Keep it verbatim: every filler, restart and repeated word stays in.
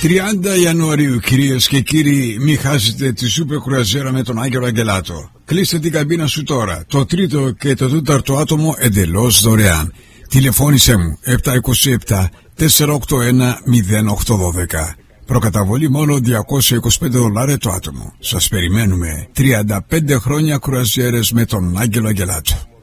τριάντα Ιανουαρίου, κυρίες και κύριοι, μην χάσετε τη σούπερ κρουαζιέρα με τον Άγγελο Αγγελάτο. Κλείστε την καμπίνα σου τώρα. Το τρίτο και το τέταρτο άτομο εντελώς δωρεάν. Τηλεφώνησέ μου επτά δύο επτά τέσσερα οκτώ ένα μηδέν οκτώ ένα δύο. Προκαταβολή μόνο διακόσια είκοσι πέντε δολάρια το άτομο. Σας περιμένουμε. τριάντα πέντε χρόνια κρουαζιέρες με τον Άγγελο Αγγελάτο.